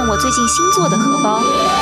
看我最近新做的荷包。